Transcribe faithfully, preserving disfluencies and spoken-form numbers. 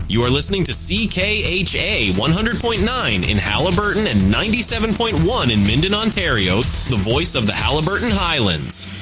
You are listening to C K H A one hundred point nine in Haliburton and ninety-seven point one in Minden, Ontario, the voice of the Haliburton Highlands.